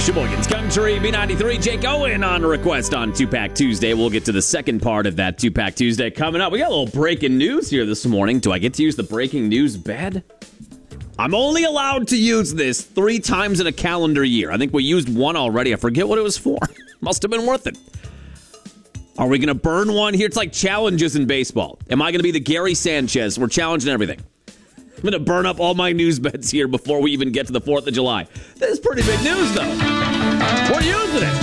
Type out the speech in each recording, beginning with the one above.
Sheboygan's Country, B93, Jake Owen on request on 2-Pack Tuesday. We'll get to the second part of that 2-Pack Tuesday coming up. We got a little breaking news here this morning. Do I get to use the breaking news bed? I'm only allowed to use this 3 times in a calendar year. I think we used one already. I forget what it was for. Must have been worth it. Are we going to burn one here? It's like challenges in baseball. Am I going to be the Gary Sanchez? We're challenging everything. I'm going to burn up all my news beds here before we even get to the 4th of July. This is pretty big news, though. We're using it.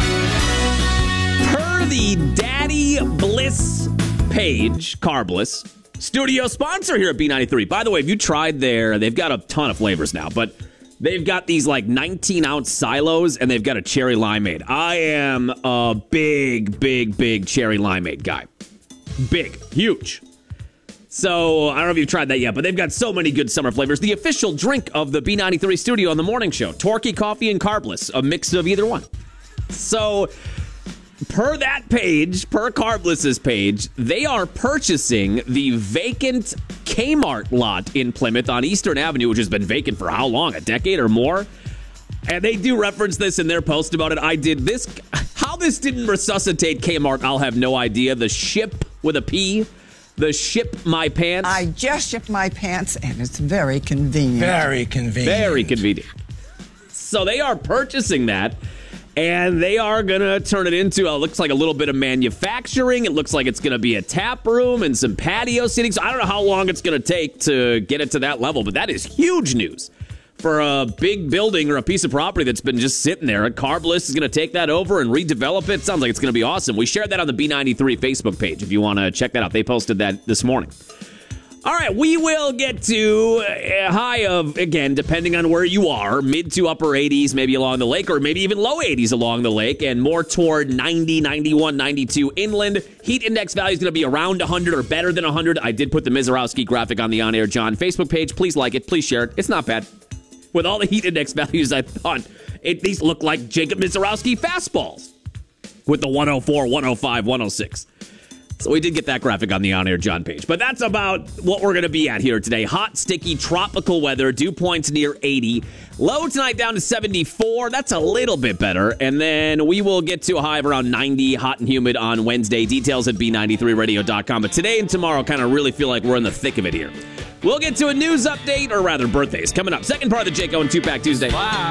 Per the Daddy Bliss page, Carbliss, studio sponsor here at B93. By the way, if you tried they've got a ton of flavors now, but they've got these like 19-ounce silos, and they've got a cherry limeade. I am a big cherry limeade guy. Big, huge. So, I don't know if you've tried that yet, but they've got so many good summer flavors. The official drink of the B93 studio on the morning show, Torquay Coffee and Carbliss, a mix of either one. So, per that page, per Carbliss's page, they are purchasing the vacant Kmart lot in Plymouth on Eastern Avenue, which has been vacant for how long? A decade or more? And they do reference this in their post about it. I did this. How this didn't resuscitate Kmart, I'll have no idea. The ship with a P. The ship my pants. I just shipped my pants, and it's very convenient. Very convenient. Very convenient. So they are purchasing that, and they are going to turn it into, looks like a little bit of manufacturing. It looks like it's going to be a tap room and some patio seating. So I don't know how long it's going to take to get it to that level, but that is huge news. For a big building or a piece of property that's been just sitting there, Carbliss is going to take that over and redevelop it. Sounds like it's going to be awesome. We shared that on the B93 Facebook page if you want to check that out. They posted that this morning. All right, we will get to a high of, again, depending on where you are, mid to upper 80s, maybe along the lake, or maybe even low 80s along the lake, and more toward 90, 91, 92 inland. Heat index value is going to be around 100 or better than 100. I did put the Mizorowski graphic on the On Air John Facebook page. Please like it. Please share it. It's not bad. With all the heat index values, I thought these look like Jacob Mizorowski fastballs with the 104, 105, 106. So we did get that graphic on the On Air John page. But that's about what we're going to be at here today. Hot, sticky, tropical weather. Dew points near 80. Low tonight down to 74. That's a little bit better. And then we will get to a high of around 90, hot and humid on Wednesday. Details at B93radio.com. But today and tomorrow kind of really feel like we're in the thick of it here. We'll get to a news update, or rather birthdays, coming up. Second part of the Jake Owen 2-Pack Tuesday. Wow.